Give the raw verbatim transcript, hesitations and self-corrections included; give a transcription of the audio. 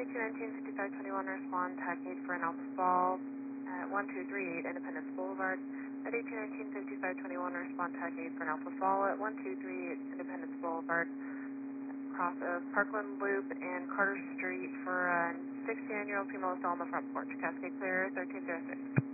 eighteen nineteen fifty-five twenty-one, respond TAC eight for an Alpha Fall at one two three eight Independence Boulevard. At eighteen nineteen fifty-five twenty-one, respond TAC eight for an Alpha Fall at one two three eight Independence Boulevard. Cross of Parkland Loop and Carter Street for a sixteen-year-old female assault on the front porch. Cascade clear, thirteen zero six.